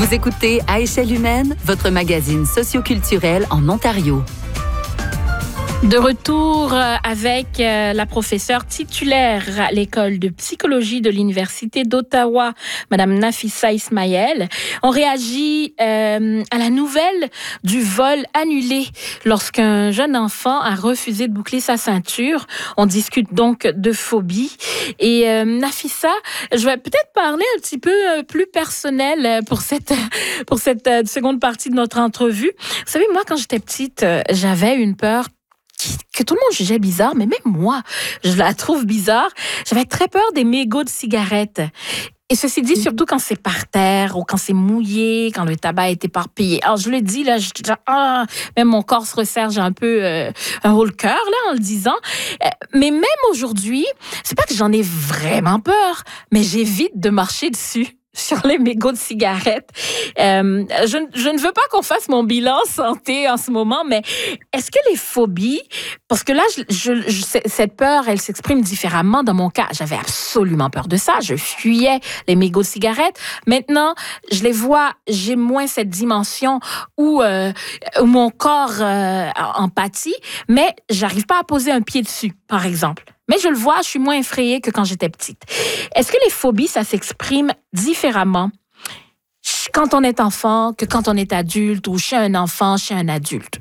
Vous écoutez À échelle humaine, votre magazine socioculturel en Ontario. De retour avec la professeure titulaire à l'école de psychologie de l'Université d'Ottawa, Madame Nafissa Ismaël. On réagit à la nouvelle du vol annulé lorsqu'un jeune enfant a refusé de boucler sa ceinture. On discute donc de phobie. Et Nafissa, je vais peut-être parler un petit peu plus personnel pour cette seconde partie de notre entrevue. Vous savez, moi, quand j'étais petite, j'avais une peur que tout le monde jugeait bizarre, mais même moi, je la trouve bizarre. J'avais très peur des mégots de cigarettes. Et ceci dit, surtout quand c'est par terre ou quand c'est mouillé, quand le tabac est éparpillé. Alors, je le dis, là, même mon corps se resserre, j'ai un peu un haut le cœur, là, en le disant. Mais même aujourd'hui, c'est pas que j'en ai vraiment peur, mais j'évite de marcher dessus. Sur les mégots de cigarettes. Je ne veux pas qu'on fasse mon bilan santé en ce moment, mais est-ce que les phobies, parce que là, cette peur, elle s'exprime différemment dans mon cas. J'avais absolument peur de ça. Je fuyais les mégots de cigarettes. Maintenant, je les vois, j'ai moins cette dimension où mon corps en pâtit, mais j'arrive pas à poser un pied dessus, par exemple. Mais je le vois, je suis moins effrayée que quand j'étais petite. Est-ce que les phobies, ça s'exprime différemment quand on est enfant que quand on est adulte ou chez un enfant, chez un adulte?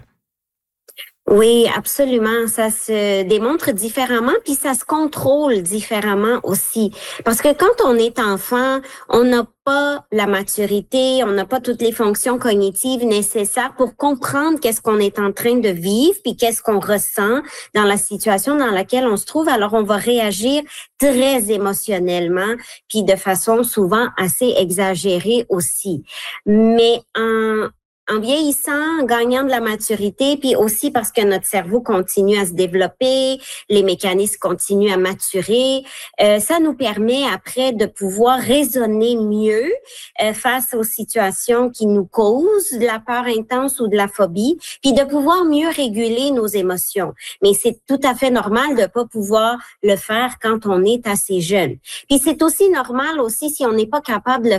Oui, absolument. Ça se démontre différemment, puis ça se contrôle différemment aussi. Parce que quand on est enfant, on n'a pas la maturité, on n'a pas toutes les fonctions cognitives nécessaires pour comprendre qu'est-ce qu'on est en train de vivre, puis qu'est-ce qu'on ressent dans la situation dans laquelle on se trouve. Alors, on va réagir très émotionnellement, puis de façon souvent assez exagérée aussi. Mais en vieillissant, en gagnant de la maturité, puis aussi parce que notre cerveau continue à se développer, les mécanismes continuent à maturer, ça nous permet après de pouvoir raisonner mieux face aux situations qui nous causent de la peur intense ou de la phobie, puis de pouvoir mieux réguler nos émotions. Mais c'est tout à fait normal de pas pouvoir le faire quand on est assez jeune. Puis c'est aussi normal aussi si on n'est pas capable de le